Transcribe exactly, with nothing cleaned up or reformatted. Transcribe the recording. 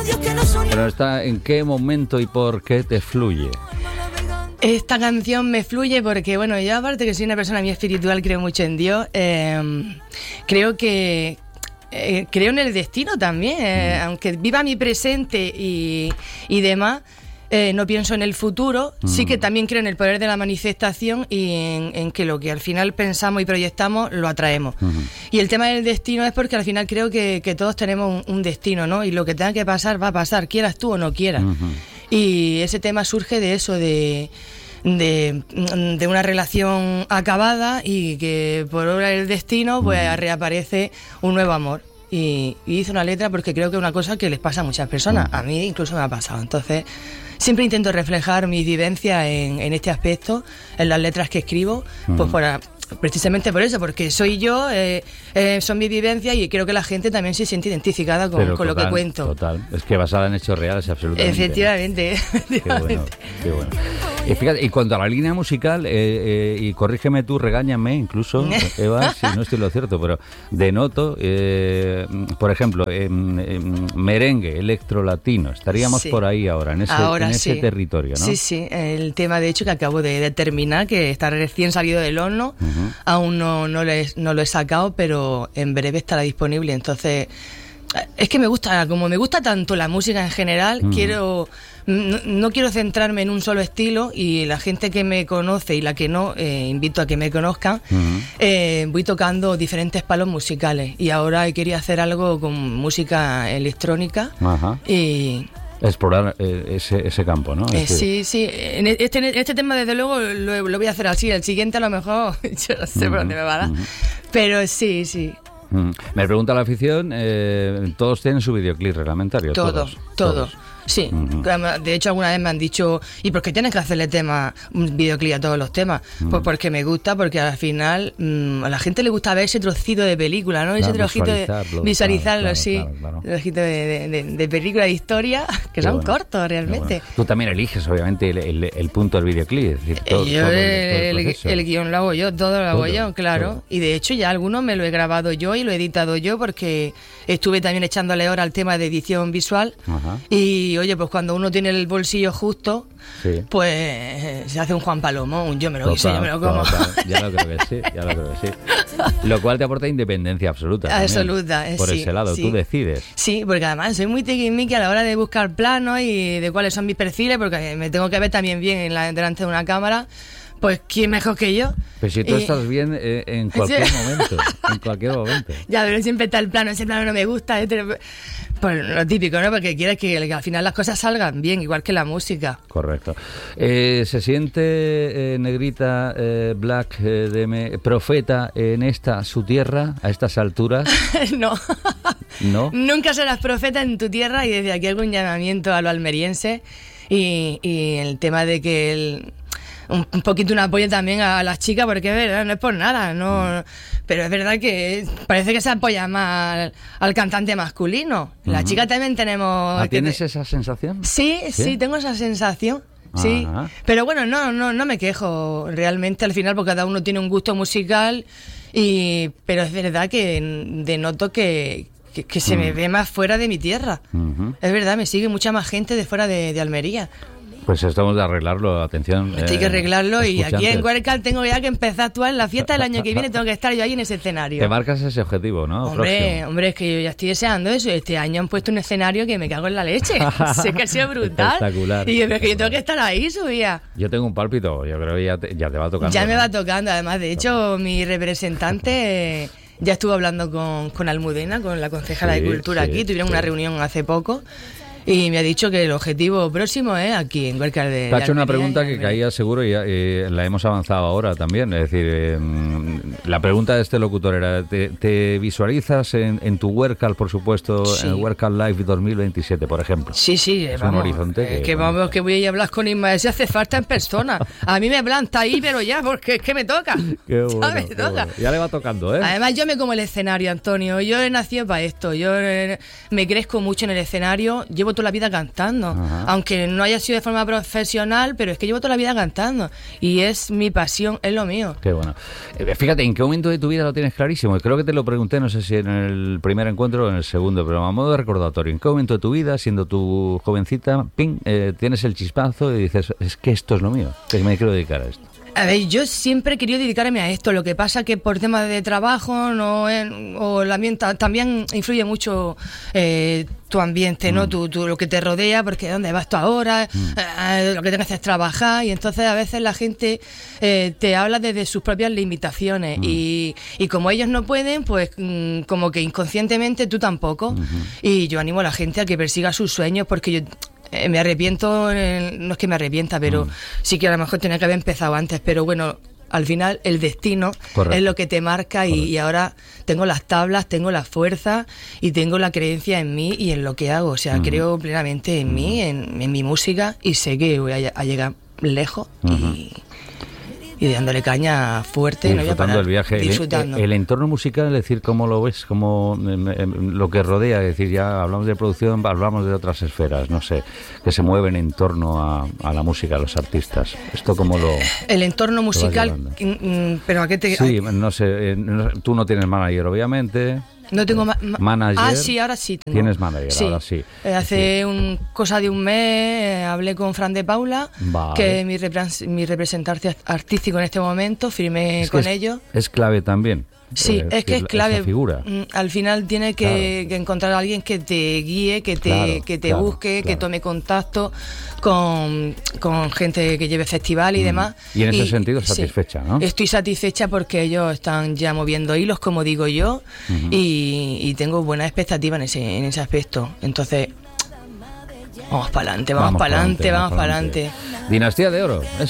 Pero está, ¿en qué momento y por qué te fluye? Esta canción me fluye porque, bueno, yo aparte que soy una persona muy espiritual, creo mucho en Dios, eh, creo que... Eh, creo en el destino también, eh, mm. aunque viva mi presente y, y demás, eh, no pienso en el futuro, mm. sí que también creo en el poder de la manifestación y en, en que lo que al final pensamos y proyectamos lo atraemos. Mm. Y el tema del destino es porque al final creo que, que todos tenemos un, un destino, ¿no? Y lo que tenga que pasar va a pasar, quieras tú o no quieras. Mm. Y ese tema surge de eso, de... De, de una relación acabada y que por obra del destino pues mm. reaparece un nuevo amor y, y hice una letra porque creo que es una cosa que les pasa a muchas personas, mm. a mí incluso me ha pasado, entonces siempre intento reflejar mis vivencias en, en este aspecto, en las letras que escribo, mm. pues para... precisamente por eso, porque soy yo, eh, eh, son mis vivencias y creo que la gente también se siente identificada con, con total, lo que cuento. Total, es que basada en hechos reales, absolutamente. Efectivamente. Qué bueno, qué bueno. Y fíjate, y cuanto a la línea musical, eh, eh, y corrígeme tú, regáñame incluso, Eva, si no estoy lo cierto, pero denoto, eh, por ejemplo, en, en merengue, electrolatino, estaríamos sí. por ahí ahora, en ese, ahora en ese sí. territorio, ¿no? Sí, sí, el tema de hecho que acabo de, de terminar, que está recién salido del horno, uh-huh. aún no, no, lo he, no lo he sacado, pero en breve estará disponible, entonces... Es que me gusta, como me gusta tanto la música en general, uh-huh. quiero... No, no quiero centrarme en un solo estilo y la gente que me conoce y la que no, eh, invito a que me conozcan. Uh-huh. eh, voy tocando diferentes palos musicales y ahora quería hacer algo con música electrónica uh-huh. y... explorar eh, ese, ese campo, ¿no? Eh, este... Sí, sí. En este, este tema, desde luego, lo, lo voy a hacer así. El siguiente, a lo mejor, yo no sé uh-huh. por dónde me va a dar. Uh-huh. Pero sí, sí. Uh-huh. Me pregunta la afición, eh, ¿todos tienen su videoclip reglamentario? Todos, todos. todos. todos. Sí, uh-huh. de hecho alguna vez me han dicho, ¿y por qué tienes que hacerle tema, un videoclip a todos los temas? Uh-huh. Pues porque me gusta, porque al final mmm, a la gente le gusta ver ese trocito de película, ¿no? Ese claro, trocito visualizarlo, de visualizarlo, claro, sí, claro, claro. trocito de, de, de película, de historia, que qué son bueno, cortos realmente. Bueno. Tú también eliges, obviamente, el, el, el punto del videoclip. Es decir, todo, yo todo el, el, el, el guión lo hago yo, todo lo hago todo, yo, claro. Todo. Y de hecho ya algunos me lo he grabado yo y lo he editado yo porque estuve también echándole hora al tema de edición visual. Ajá. Y oye, pues cuando uno tiene el bolsillo justo, sí. pues eh, se hace un Juan Palomo, un yo me lo guiso, yo me lo como. Total. Ya lo creo que sí, ya lo creo que sí. Lo cual te aporta independencia absoluta. Absoluta, también, por sí, ese lado, sí. tú decides. Sí, porque además soy muy tiquismiqui a la hora de buscar planos y de cuáles son mis perfiles, porque me tengo que ver también bien en la, delante de una cámara. Pues quién mejor que yo. Pero si tú y... estás bien eh, en cualquier sí. momento, en cualquier momento. Ya, pero siempre está el plano, ese plano no me gusta. Este... Pues lo típico, ¿no? Porque quieres que, que al final las cosas salgan bien, igual que la música. Correcto. Eh, ¿Se siente eh, Negrita eh, Black eh, de me, profeta en esta su tierra, a estas alturas? No. ¿No? Nunca serás profeta en tu tierra y desde aquí hago un llamamiento a lo almeriense y, y el tema de que el... Un, un poquito un apoyo también a las chicas, porque es verdad, no es por nada, no, pero es verdad que parece que se apoya más al, al cantante masculino. Las uh-huh. chicas también tenemos... ¿Ah, ¿Tienes te... esa sensación? Sí, sí, sí, tengo esa sensación. Sí, uh-huh. pero bueno, no, no, no me quejo realmente al final, porque cada uno tiene un gusto musical, y pero es verdad que denoto que... Que, que se uh-huh. me ve más fuera de mi tierra. Uh-huh. Es verdad, me sigue mucha más gente de fuera de, de Almería. Pues estamos de arreglarlo, atención. Esto hay que arreglarlo eh, y aquí en Huércal tengo ya que empezar a actuar en la fiesta del año que viene, tengo que estar yo ahí en ese escenario. Te marcas ese objetivo, ¿no? Hombre, Próximo. hombre, es que yo ya estoy deseando eso. Este año han puesto un escenario que me cago en la leche. Sé que ha sido brutal. Espectacular. Y yo, es que yo tengo que estar ahí, subía. Yo tengo un pálpito, yo creo que ya te, ya te va tocando. Ya me ¿no? va tocando, además, de hecho, mi representante... Ya estuvo hablando con, con Almudena, con la concejala sí, de Cultura sí, aquí, tuvieron sí. una reunión hace poco y me ha dicho que el objetivo próximo es aquí, en Huércal de... Te ha hecho una pregunta que caía seguro y eh, la hemos avanzado ahora también, es decir, eh, la pregunta de este locutor era, ¿te, te visualizas en, en tu Huércal, por supuesto, sí. en el Huércal Live dos mil veintisiete, por ejemplo? Sí, sí, es vamos, un horizonte que, que, que bueno, vamos, que voy a ir a hablar con Ismael si hace falta en persona. A mí me planta ahí, pero ya, porque es que me toca. Qué bueno, ¿sabes? qué toca. Bueno. Ya le va tocando, ¿eh? Además, yo me como el escenario, Antonio. Yo he nacido para esto. Yo me crezco mucho en el escenario. Llevo toda la vida cantando. Ajá. Aunque no haya sido de forma profesional, pero es que llevo toda la vida cantando. Y es mi pasión, es lo mío. Qué bueno. Eh, fíjate, ¿en qué momento de tu vida lo tienes clarísimo? Creo que te lo pregunté, no sé si en el primer encuentro o en el segundo, pero a modo de recordatorio, ¿en qué momento de tu vida, siendo tu jovencita, ping, eh, tienes el chispazo y dices, es que esto es lo mío, que me quiero dedicar a esto? A ver, yo siempre he querido dedicarme a esto, lo que pasa que por temas de trabajo no es, o el ambiente también influye mucho eh, tu ambiente, ¿no? Mm. Tu, tu, lo que te rodea, porque ¿dónde vas tú ahora? Mm. Eh, lo que tienes que hacer es trabajar, y entonces a veces la gente eh, te habla desde sus propias limitaciones, mm. y, y como ellos no pueden, pues mm, como que inconscientemente tú tampoco, mm-hmm. y yo animo a la gente a que persiga sus sueños, porque yo... Eh, me arrepiento, eh, no es que me arrepienta, pero mm. sí que a lo mejor tenía que haber empezado antes, pero bueno, al final el destino Correcto. Es lo que te marca, y, y ahora tengo las tablas, tengo la fuerza y tengo la creencia en mí y en lo que hago, o sea, mm. creo plenamente en mm. mí, en, en mi música, y sé que voy a, a llegar lejos mm-hmm. y... y dándole caña fuerte, disfrutando no parar, el viaje, disfrutando. El, el entorno musical, es decir, ¿cómo lo ves? ¿Cómo eh, lo que rodea? Es decir, ya hablamos de producción, hablamos de otras esferas, no sé, que se mueven en torno a, a la música, a los artistas. ¿Esto cómo lo...? El entorno musical, pero ¿a qué te...? Sí, no sé, eh, no, tú no tienes manager, obviamente... No tengo ma- ma- manager. Ah, sí, ahora sí tengo. Tienes manager, sí. ahora sí. Eh, hace sí. un cosa de un mes eh, hablé con Fran de Paula, vale. que es mi, repre- mi representante artístico en este momento, firmé es con es, ellos. Es clave también. Sí, eh, es que es clave. Figura. Al final tiene que, claro. que encontrar a alguien que te guíe, que te, claro, que te claro, busque, claro. que tome contacto con, con gente que lleve festival y mm. demás. Y en ese y, sentido satisfecha, sí, ¿no? Estoy satisfecha porque ellos están ya moviendo hilos, como digo yo, uh-huh. y, y tengo buenas expectativas en ese, en ese aspecto. Entonces, vamos para adelante, vamos, vamos para adelante, vamos para adelante. Dinastía de Oro.